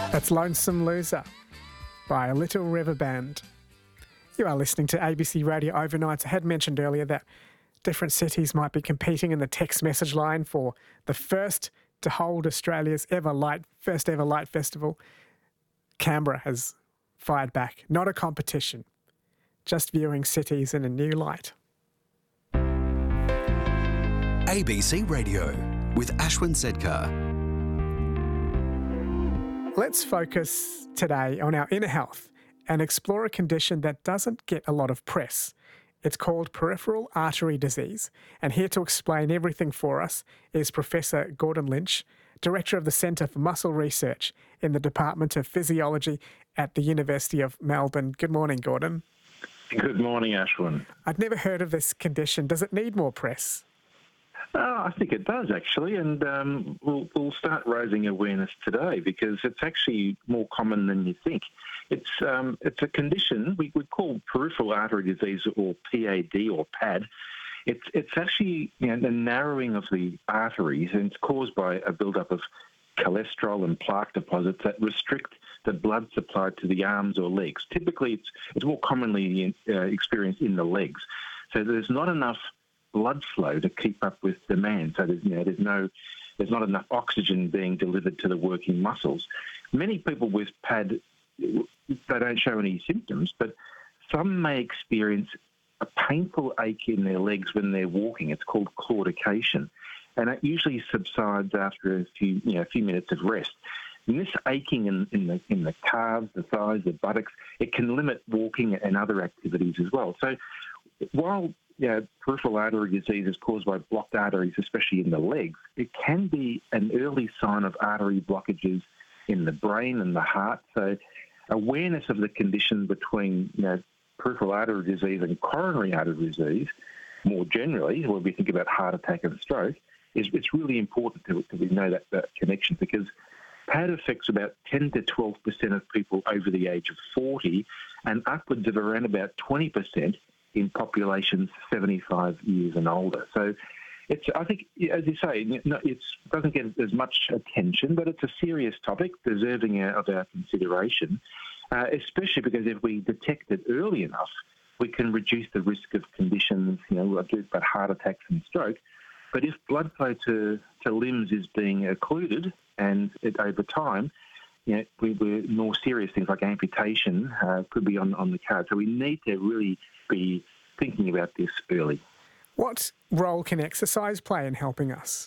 That's Lonesome Loser by Little River Band. You are listening to ABC Radio Overnights. I had mentioned earlier that different cities might be competing in the text message line for the first to hold Australia's first ever light festival. Canberra has fired back. Not a competition, just viewing cities in a new light. ABC Radio with Ashwin Sedkar. Let's focus today on our inner health and explore a condition that doesn't get a lot of press. It's called peripheral artery disease. And here to explain everything for us is Professor Gordon Lynch, Director of the Centre for Muscle Research in the Department of Physiology at the University of Melbourne. Good morning, Gordon. Good morning, Ashwin. I'd never heard of this condition. Does it need more press? I think it does, actually, and we'll start raising awareness today because it's actually more common than you think. It's a condition we would call peripheral artery disease, or PAD or PAD. It's actually the narrowing of the arteries, and it's caused by a buildup of cholesterol and plaque deposits that restrict the blood supply to the arms or legs. Typically, it's more commonly experienced in the legs. So there's not enough blood flow to keep up with demand. So there's not enough oxygen being delivered to the working muscles. Many people with PAD, they don't show any symptoms, but some may experience a painful ache in their legs when they're walking. It's called claudication, and it usually subsides after a few minutes of rest. And this aching in the calves, the thighs, the buttocks, it can limit walking and other activities as well. So while peripheral artery disease is caused by blocked arteries, especially in the legs, it can be an early sign of artery blockages in the brain and the heart. So awareness of the condition between peripheral artery disease and coronary artery disease, more generally, when we think about heart attack and stroke, it's really important to know that connection, because PAD affects about 10 to 12% of people over the age of 40 and upwards of around about 20% in populations 75 years and older. So I think, as you say, it doesn't get as much attention, but it's a serious topic deserving of our consideration, especially because if we detect it early enough, we can reduce the risk of conditions, like heart attacks and stroke. But if blood flow to limbs is being occluded and over time, we're more serious things like amputation could be on the card. So we need to really be thinking about this early. What role can exercise play in helping us?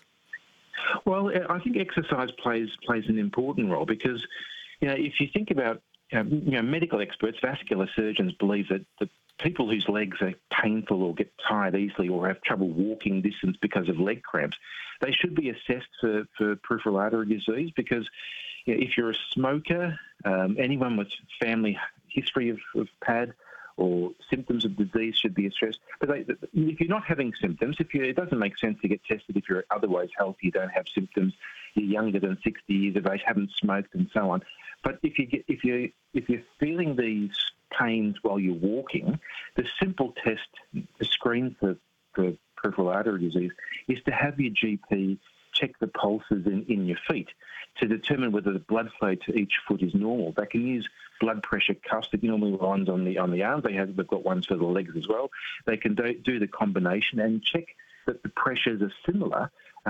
Well, I think exercise plays an important role because, if you think about, medical experts, vascular surgeons believe that the people whose legs are painful or get tired easily or have trouble walking distance because of leg cramps, they should be assessed for peripheral artery disease because if you're a smoker, anyone with family history of PAD or symptoms of disease should be assessed. But if you're not having symptoms, it doesn't make sense to get tested if you're otherwise healthy, you don't have symptoms, you're younger than 60 years of age, haven't smoked, and so on. But if you're feeling these pains while you're walking, the simple test to screen for peripheral artery disease is to have your GP check the pulses in your feet to determine whether the blood flow to each foot is normal. They can use blood pressure cuffs that normally lines on the arms. They've got ones for the legs as well. They can do the combination and check that the pressures are similar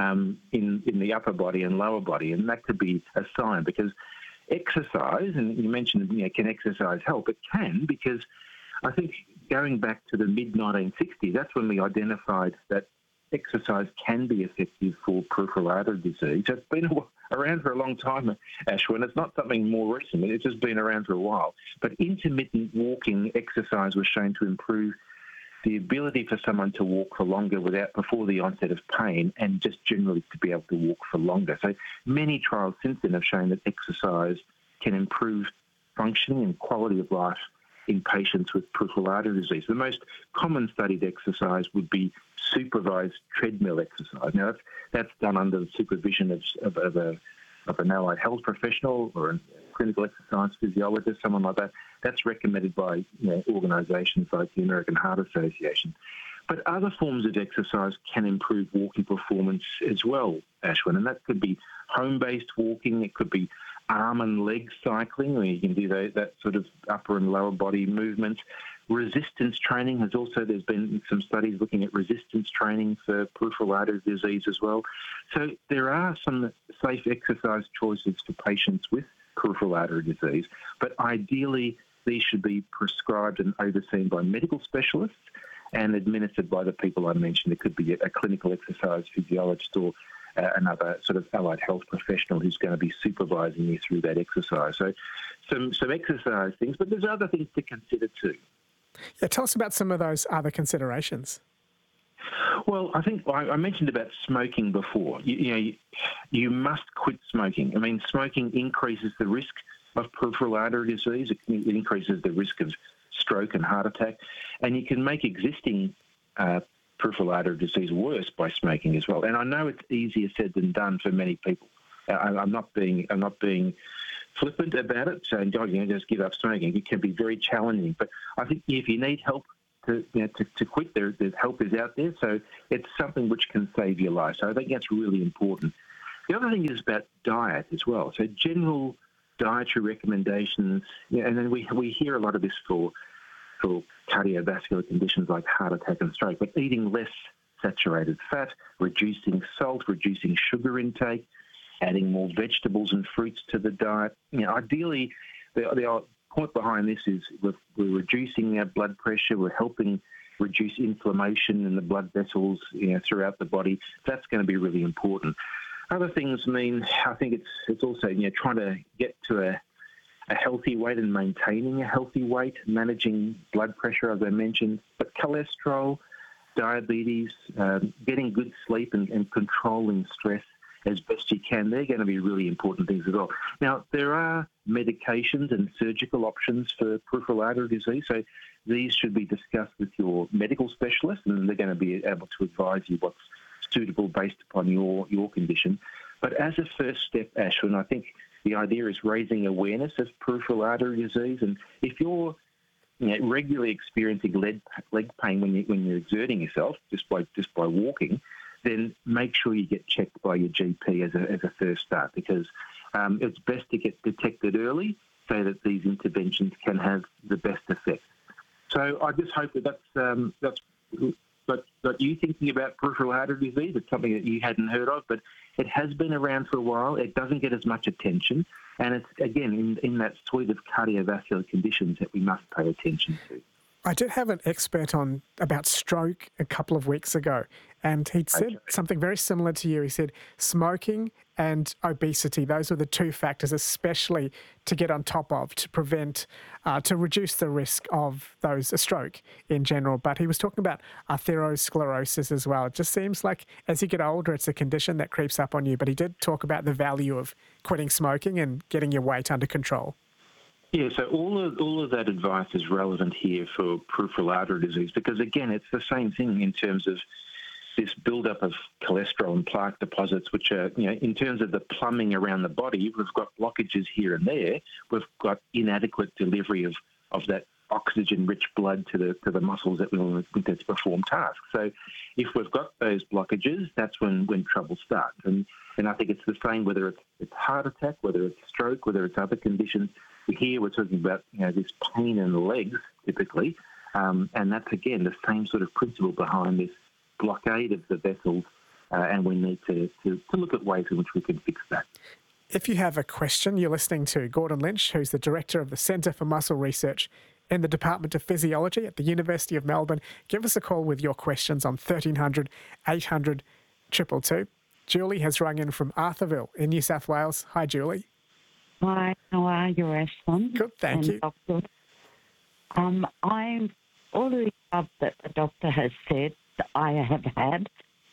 in the upper body and lower body, and that could be a sign because exercise, and you mentioned, can exercise help? It can, because I think going back to the mid-1960s, that's when we identified that exercise can be effective for peripheral artery disease. It's been around for a long time, Ashwin. It's not something more recent. It's just been around for a while. But intermittent walking exercise was shown to improve the ability for someone to walk for longer before the onset of pain, and just generally to be able to walk for longer. So many trials since then have shown that exercise can improve functioning and quality of life in patients with peripheral artery disease. The most common studied exercise would be supervised treadmill exercise. Now, that's done under the supervision of an allied health professional or a clinical exercise physiologist, someone like that. That's recommended by organisations like the American Heart Association. But other forms of exercise can improve walking performance as well, Ashwin, and that could be home-based walking. It could be arm and leg cycling, where you can do that sort of upper and lower body movements. Resistance training there's been some studies looking at resistance training for peripheral artery disease as well. So there are some safe exercise choices for patients with peripheral artery disease, but ideally these should be prescribed and overseen by medical specialists and administered by the people I mentioned. It could be a clinical exercise physiologist or another sort of allied health professional who's going to be supervising you through that exercise. So some exercise things, but there's other things to consider too. Yeah, tell us about some of those other considerations. Well, I think I mentioned about smoking before. You must quit smoking. I mean, smoking increases the risk of peripheral artery disease. It increases the risk of stroke and heart attack, and you can make existing peripheral artery disease worse by smoking as well. And I know it's easier said than done for many people. I'm not being flippant about it, saying, "God, just give up smoking." It can be very challenging, but I think if you need help to quit, there's help is out there. So it's something which can save your life. So I think that's really important. The other thing is about diet as well. So general dietary recommendations, and then we hear a lot of this for cardiovascular conditions like heart attack and stroke, but eating less saturated fat, reducing salt, reducing sugar intake, adding more vegetables and fruits to the diet. Ideally, the point behind this is we're reducing our blood pressure, we're helping reduce inflammation in the blood vessels throughout the body. That's going to be really important. Other things mean, I think it's also trying to get to a healthy weight and maintaining a healthy weight, managing blood pressure, as I mentioned, but cholesterol, diabetes, getting good sleep and controlling stress as best you can. They're going to be really important things as well. Now, there are medications and surgical options for peripheral artery disease, so these should be discussed with your medical specialist, and they're going to be able to advise you what's suitable based upon your condition. But as a first step, Ashwin, I think the idea is raising awareness of peripheral artery disease, and if you're regularly experiencing leg pain when you're exerting yourself just by walking, then make sure you get checked by your GP as a first start, because it's best to get detected early so that these interventions can have the best effect. So I just hope that's got you thinking about peripheral artery disease. It's something that you hadn't heard of, but it has been around for a while. It doesn't get as much attention, and it's, again, in that suite of cardiovascular conditions that we must pay attention to. I did have an expert on about stroke a couple of weeks ago, and he'd said something very similar to you. He said smoking and obesity, those are the two factors, especially to get on top of, to prevent, to reduce the risk of a stroke in general. But he was talking about atherosclerosis as well. It just seems like as you get older, it's a condition that creeps up on you. But he did talk about the value of quitting smoking and getting your weight under control. Yeah, so all of that advice is relevant here for peripheral artery disease, because, again, it's the same thing in terms of this buildup of cholesterol and plaque deposits, which are, in terms of the plumbing around the body, we've got blockages here and there. We've got inadequate delivery of that oxygen-rich blood to the muscles that we need to perform tasks. So if we've got those blockages, that's when trouble starts. And I think it's the same whether it's heart attack, whether it's stroke, whether it's other conditions. Here we're talking about this pain in the legs typically, and that's, again, the same sort of principle behind this blockade of the vessels, and we need to look at ways in which we can fix that. If you have a question, you're listening to Gordon Lynch, who's the Director of the Centre for Muscle Research in the Department of Physiology at the University of Melbourne. Give us a call with your questions on 1300 800 222. Julie has rung in from Arthurville in New South Wales. Hi, Julie. Hi, how are you, Ashwin? Good, thank you. Doctor. I'm all the stuff that the doctor has said that I have had.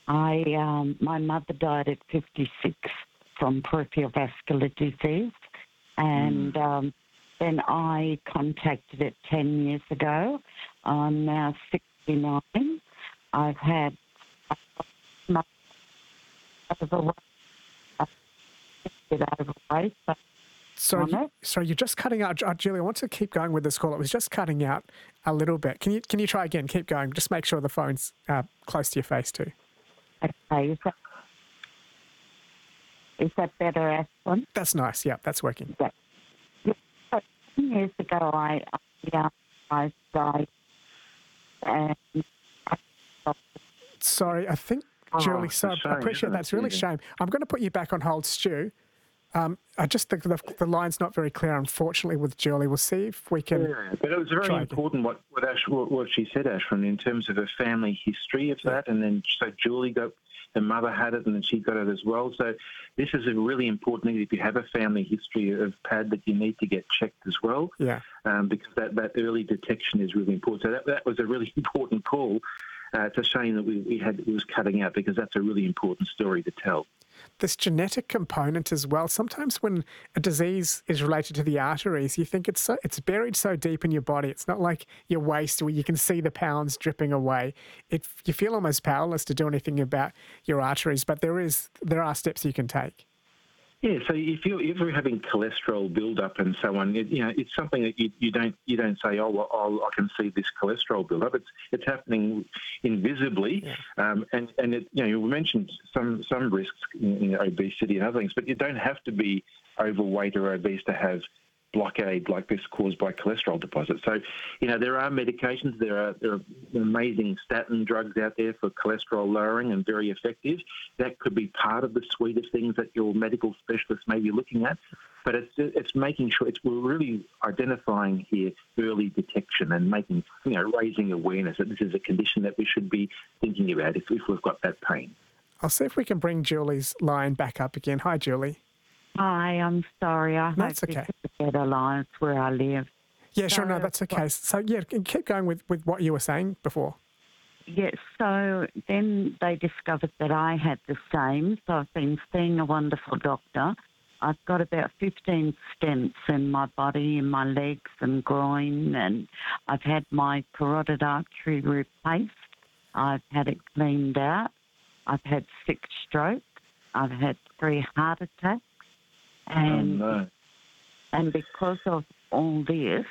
My mother died at 56 from peripheral vascular disease, and then I contacted it 10 years ago. I'm now 69. I've had overweight, but So you're just cutting out, Julie. I want to keep going with this call. It was just cutting out a little bit. Can you try again? Keep going. Just make sure the phone's close to your face too. Okay. Is that better, Aspen? That's nice. Yeah, that's working. Yeah. So 10 years ago, I died, and Sorry, I think, Julie, it's so a I shame, appreciate isn't that. it? It's really a Yeah. shame. I'm going to put you back on hold, Stu. I just think the line's not very clear, unfortunately, with Julie. We'll see if we can... Yeah, but it was very try again. important what she said, Ashwin, in terms of her family history of that. And then so Julie her mother had it and then she got it as well. So this is a really important thing. If you have a family history of PAD, that you need to get checked as well. Yeah. Because that early detection is really important. So that was a really important call. It's a shame that it was cutting out, because that's a really important story to tell. This genetic component as well. Sometimes when a disease is related to the arteries, you think it's buried so deep in your body. It's not like your waist where you can see the pounds dripping away. You feel almost powerless to do anything about your arteries, but there are steps you can take. Yeah, so if you're having cholesterol build-up and so on, it's something that you don't say, I can see this cholesterol build-up. It's happening invisibly, and we mentioned some risks, obesity and other things, but you don't have to be overweight or obese to have blockade like this caused by cholesterol deposits. So, there are medications, there are amazing statin drugs out there for cholesterol lowering and very effective. That could be part of the suite of things that your medical specialist may be looking at. But it's making sure we're really identifying here early detection and making, raising awareness that this is a condition that we should be thinking about if we've got that pain. I'll see if we can bring Julie's line back up again. Hi, Julie. Hi, I'm sorry. I That's hope okay. this is a better line. It's where I live. Yeah, sure. No, that's okay. So, yeah, keep going with what you were saying before. Yes, so then they discovered that I had the same. So I've been seeing a wonderful doctor. I've got about 15 stents in my body, in my legs and groin, and I've had my carotid artery replaced. I've had it cleaned out. I've had 6 strokes. I've had 3 heart attacks. And because of all this,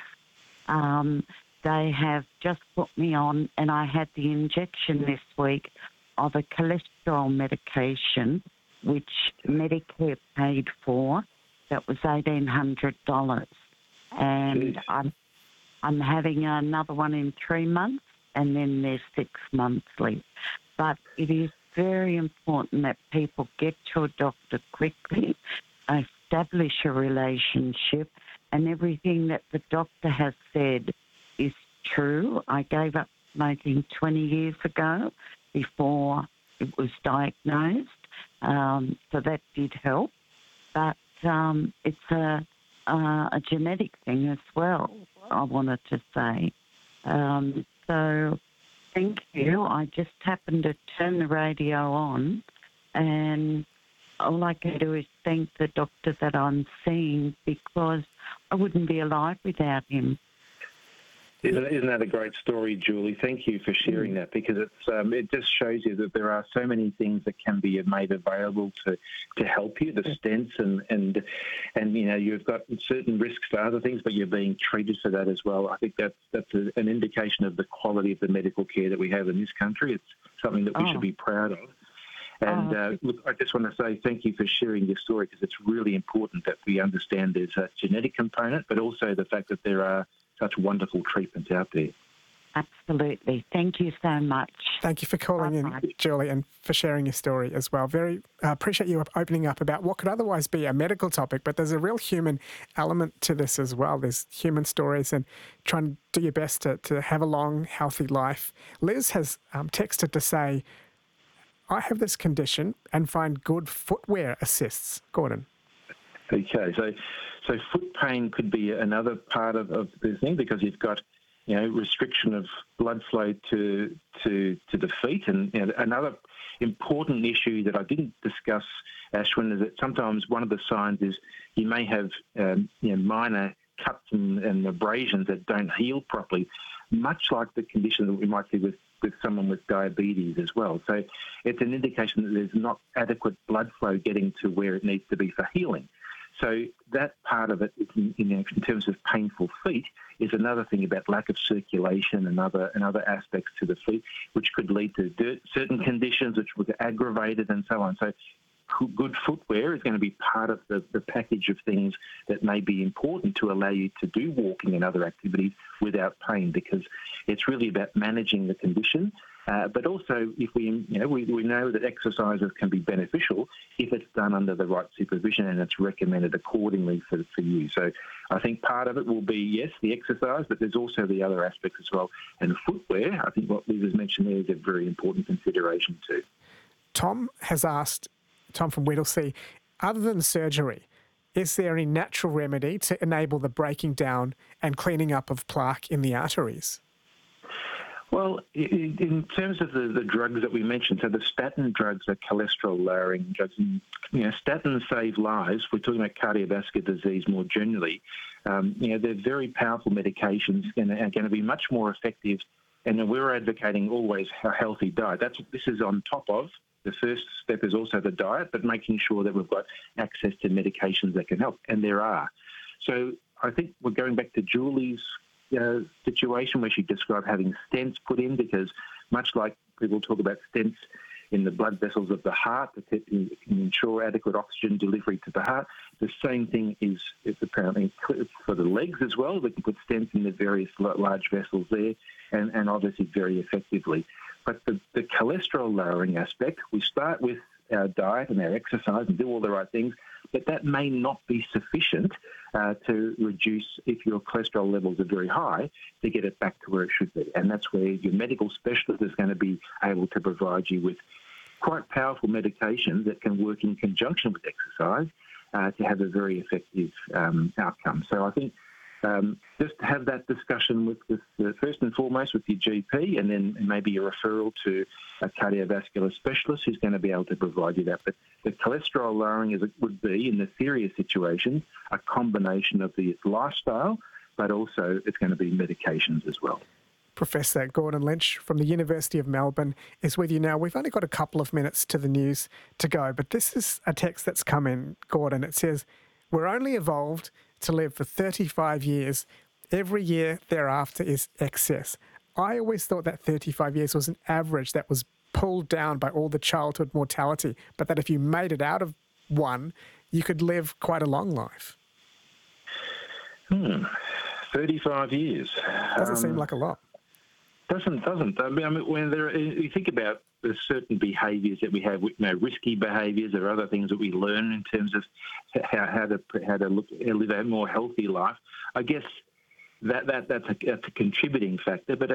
they have just put me on, and I had the injection this week of a cholesterol medication, which Medicare paid for. That was $1,800, and I'm having another one in 3 months, and then there's 6 monthly. But it is very important that people get to a doctor quickly, establish a relationship, and everything that the doctor has said is true. I gave up smoking 20 years ago before it was diagnosed, so that did help. But it's a genetic thing as well, I wanted to say. So thank you. I just happened to turn the radio on, and all I can do is thank the doctor that I'm seeing, because I wouldn't be alive without him. Isn't that a great story, Julie? Thank you for sharing that, because it just shows you that there are so many things that can be made available to help you, the stents and you've got certain risks for other things, but you're being treated for that as well. I think that's an indication of the quality of the medical care that we have in this country. It's something that we should be proud of. And look, I just want to say thank you for sharing your story, because it's really important that we understand there's a genetic component, but also the fact that there are such wonderful treatments out there. Absolutely. Thank you so much. Thank you for calling in, Julie, and for sharing your story as well. Very appreciate you opening up about what could otherwise be a medical topic, but there's a real human element to this as well. There's human stories and trying to do your best to have a long, healthy life. Liz has texted to say, I have this condition and find good footwear assists. Gordon. Okay, so foot pain could be another part of the thing, because you've got restriction of blood flow to the feet, and another important issue that I didn't discuss, Ashwin, is that sometimes one of the signs is you may have minor cuts and abrasions that don't heal properly, much like the condition that we might see with someone with diabetes as well. So it's an indication that there's not adequate blood flow getting to where it needs to be for healing. So that part of it, in terms of painful feet, is another thing about lack of circulation and other aspects to the feet, which could lead to certain conditions which were aggravated and so on. So good footwear is going to be part of the package of things that may be important to allow you to do walking and other activities without pain, because it's really about managing the condition. But also, if we know that exercises can be beneficial if it's done under the right supervision and it's recommended accordingly for you. So I think part of it will be, yes, the exercise, but there's also the other aspects as well. And footwear, I think what Liz has mentioned there is a very important consideration too. Tom from Whittlesea, other than surgery, is there any natural remedy to enable the breaking down and cleaning up of plaque in the arteries? Well, in terms of the drugs that we mentioned, so the statin drugs are cholesterol-lowering drugs. And, statins save lives. We're talking about cardiovascular disease more generally. They're very powerful medications and are going to be much more effective. And we're advocating always a healthy diet. This is on top of. The first step is also the diet, but making sure that we've got access to medications that can help. And there are. So I think we're going back to Julie's situation where she described having stents put in, because much like people talk about stents in the blood vessels of the heart that can ensure adequate oxygen delivery to the heart, the same thing is apparently for the legs as well. We can put stents in the various large vessels there and obviously very effectively. But the cholesterol lowering aspect, we start with our diet and our exercise and do all the right things, but that may not be sufficient to reduce, if your cholesterol levels are very high, to get it back to where it should be. And that's where your medical specialist is going to be able to provide you with quite powerful medications that can work in conjunction with exercise to have a very effective outcome. So I think just have that discussion with first and foremost with your GP, and then maybe a referral to a cardiovascular specialist who's going to be able to provide you that. But the cholesterol lowering would be, in the serious situations, a combination of the lifestyle, but also it's going to be medications as well. Professor Gordon Lynch from the University of Melbourne is with you now. We've only got a couple of minutes to the news to go, but this is a text that's come in, Gordon. It says, "We're only evolved to live for 35 years. Every year thereafter is excess." I always thought that 35 years was an average that was pulled down by all the childhood mortality, but that if you made it out of one, you could live quite a long life. 35 years. Doesn't seem like a lot. Doesn't. I mean, when you think about the certain behaviours that we have, risky behaviours or other things that we learn in terms of how to live a more healthy life. I guess that's a contributing factor. But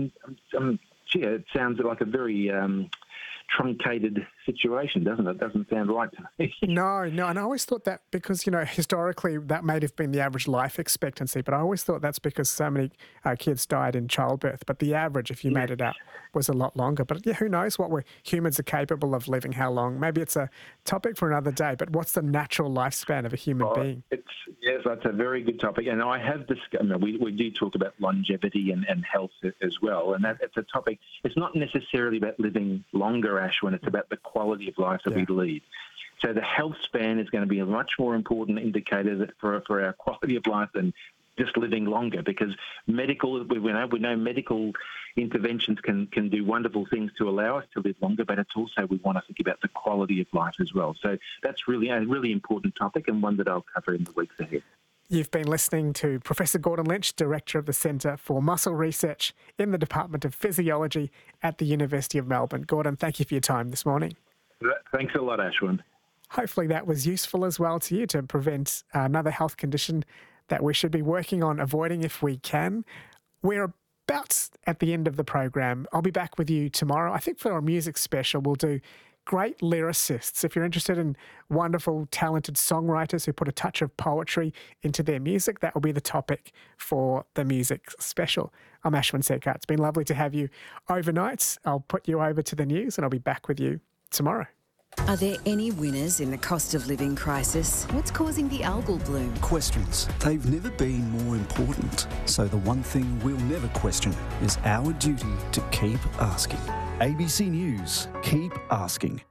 it sounds like a very truncated situation, doesn't it? Doesn't sound right to me. No, and I always thought that because, historically that may have been the average life expectancy, but I always thought that's because so many kids died in childbirth. But the average, if you made it out, was a lot longer. But who knows what humans are capable of living, how long? Maybe it's a topic for another day, but what's the natural lifespan of a human being? Yes, that's a very good topic. And I have discussed, we do talk about longevity and health as well. And it's a topic, it's not necessarily about living longer, Ashwin, it's about the quality of life that we lead. So the health span is going to be a much more important indicator for our quality of life than just living longer, because we know medical interventions can do wonderful things to allow us to live longer, but it's also we want to think about the quality of life as well. So that's really a really important topic, and one that I'll cover in the weeks ahead. You've been listening to Professor Gordon Lynch, Director of the Centre for Muscle Research in the Department of Physiology at the University of Melbourne. Gordon, thank you for your time this morning. Thanks a lot, Ashwin. Hopefully that was useful as well to you to prevent another health condition that we should be working on avoiding if we can. We're about at the end of the program. I'll be back with you tomorrow. I think for our music special, we'll do great lyricists. If you're interested in wonderful, talented songwriters who put a touch of poetry into their music, that will be the topic for the music special. I'm Ashwin Sedkar. It's been lovely to have you overnight. I'll put you over to the news and I'll be back with you tomorrow. Are there any winners in the cost of living crisis? What's causing the algal bloom? Questions. They've never been more important. So the one thing we'll never question is our duty to keep asking. ABC News. Keep asking.